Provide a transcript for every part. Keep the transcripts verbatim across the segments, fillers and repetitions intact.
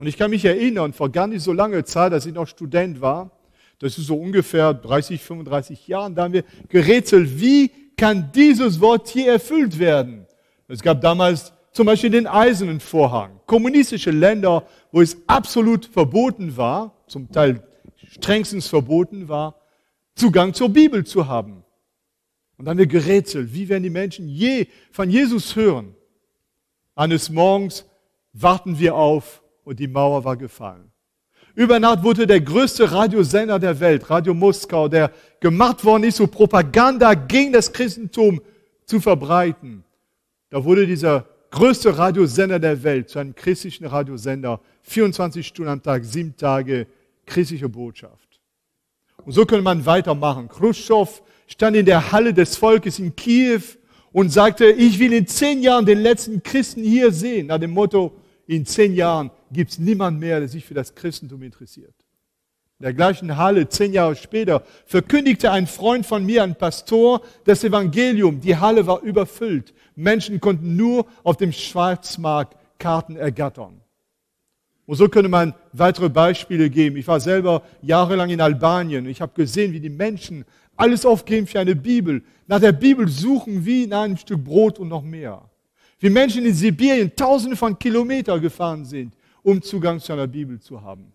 Und ich kann mich erinnern, vor gar nicht so langer Zeit, als ich noch Student war, das ist so ungefähr dreißig, fünfunddreißig Jahren, da haben wir gerätselt, wie kann dieses Wort hier erfüllt werden? Es gab damals zum Beispiel den Eisernen Vorhang. Kommunistische Länder, wo es absolut verboten war, zum Teil strengstens verboten war, Zugang zur Bibel zu haben. Und dann haben wir gerätselt, wie werden die Menschen je von Jesus hören? Eines Morgens warten wir auf und die Mauer war gefallen. Über Nacht wurde der größte Radiosender der Welt, Radio Moskau, der gemacht worden ist, um Propaganda gegen das Christentum zu verbreiten. Da wurde dieser größte Radiosender der Welt zu einem christlichen Radiosender, vierundzwanzig Stunden am Tag, sieben Tage, christliche Botschaft. Und so könnte man weitermachen. Khrushchev stand in der Halle des Volkes in Kiew und sagte, ich will in zehn Jahren den letzten Christen hier sehen, nach dem Motto, in zehn Jahren gibt es niemand mehr, der sich für das Christentum interessiert. In der gleichen Halle, zehn Jahre später, verkündigte ein Freund von mir, ein Pastor, das Evangelium. Die Halle war überfüllt. Menschen konnten nur auf dem Schwarzmarkt Karten ergattern. Und so könnte man weitere Beispiele geben. Ich war selber jahrelang in Albanien. Ich habe gesehen, wie die Menschen alles aufgeben für eine Bibel. Nach der Bibel suchen wie nach einem Stück Brot und noch mehr. Wie Menschen in Sibirien tausende von Kilometern gefahren sind, um Zugang zu einer Bibel zu haben.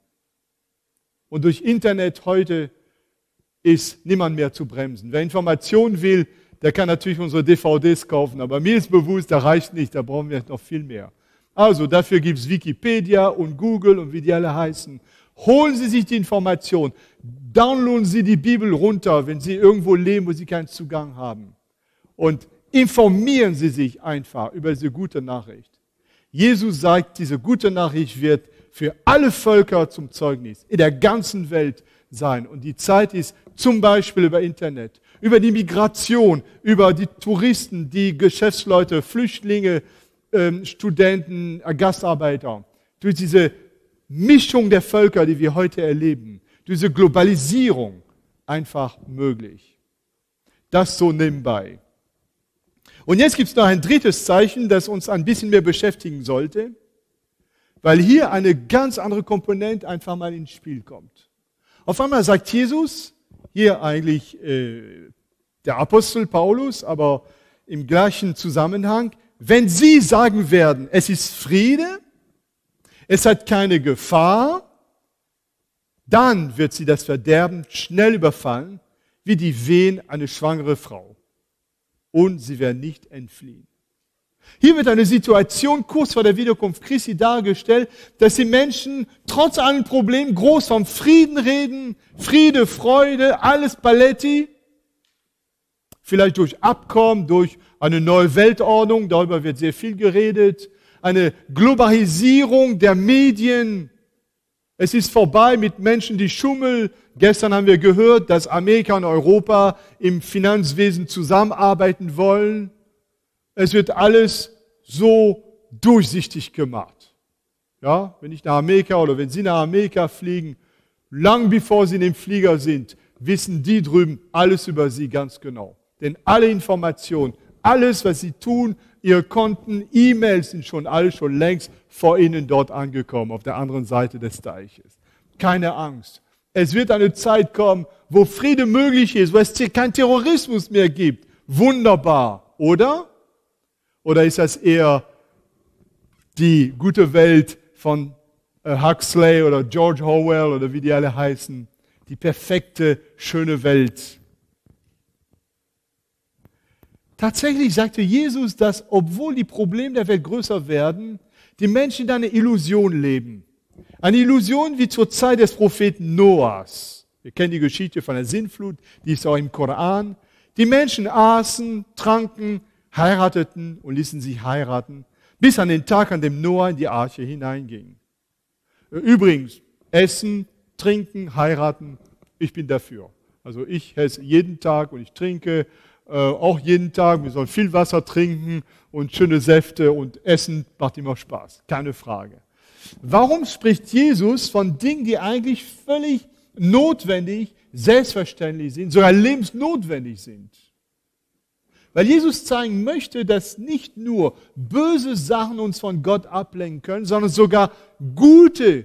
Und durch Internet heute ist niemand mehr zu bremsen. Wer Informationen will, der kann natürlich unsere D V Ds kaufen, aber mir ist bewusst, das reicht nicht, da brauchen wir noch viel mehr. Also dafür gibt es Wikipedia und Google und wie die alle heißen. Holen Sie sich die Information, downloaden Sie die Bibel runter, wenn Sie irgendwo leben, wo Sie keinen Zugang haben. Und informieren Sie sich einfach über diese gute Nachricht. Jesus sagt, diese gute Nachricht wird für alle Völker zum Zeugnis in der ganzen Welt sein. Und die Zeit ist zum Beispiel über Internet, über die Migration, über die Touristen, die Geschäftsleute, Flüchtlinge, ähm, Studenten, Gastarbeiter. Durch diese Mischung der Völker, die wir heute erleben, diese Globalisierung einfach möglich. Das so nebenbei. Und jetzt gibt es noch ein drittes Zeichen, das uns ein bisschen mehr beschäftigen sollte, weil hier eine ganz andere Komponente einfach mal ins Spiel kommt. Auf einmal sagt Jesus, hier eigentlich äh, der Apostel Paulus, aber im gleichen Zusammenhang, wenn Sie sagen werden, es ist Friede, es hat keine Gefahr, dann wird Sie das Verderben schnell überfallen, wie die Wehen eine schwangere Frau. Und sie werden nicht entfliehen. Hier wird eine Situation kurz vor der Wiederkunft Christi dargestellt, dass die Menschen trotz allen Problemen groß vom Frieden reden, Friede, Freude, alles Paletti. Vielleicht durch Abkommen, durch eine neue Weltordnung, darüber wird sehr viel geredet, eine Globalisierung der Medien. Es ist vorbei mit Menschen, die schummeln. Gestern haben wir gehört, dass Amerika und Europa im Finanzwesen zusammenarbeiten wollen. Es wird alles so durchsichtig gemacht. Ja, wenn ich nach Amerika oder wenn Sie nach Amerika fliegen, lang bevor Sie in dem Flieger sind, wissen die drüben alles über Sie ganz genau. Denn alle Informationen, alles, was Sie tun, Ihre Konten, E-Mails sind schon alle schon längst vor Ihnen dort angekommen, auf der anderen Seite des Deiches. Keine Angst. Es wird eine Zeit kommen, wo Friede möglich ist, wo es keinen Terrorismus mehr gibt. Wunderbar, oder? Oder ist das eher die gute Welt von Huxley oder George Orwell oder wie die alle heißen? Die perfekte, schöne Welt. Tatsächlich sagte Jesus, dass obwohl die Probleme der Welt größer werden, die Menschen in einer Illusion leben. Eine Illusion wie zur Zeit des Propheten Noahs. Wir kennen die Geschichte von der Sintflut, die ist auch im Koran. Die Menschen aßen, tranken, heirateten und ließen sich heiraten, bis an den Tag, an dem Noah in die Arche hineinging. Übrigens, essen, trinken, heiraten, ich bin dafür. Also ich esse jeden Tag und ich trinke äh, auch jeden Tag. Wir sollen viel Wasser trinken und schöne Säfte und Essen macht immer Spaß, keine Frage. Warum spricht Jesus von Dingen, die eigentlich völlig notwendig, selbstverständlich sind, sogar lebensnotwendig sind? Weil Jesus zeigen möchte, dass nicht nur böse Sachen uns von Gott ablenken können, sondern sogar gute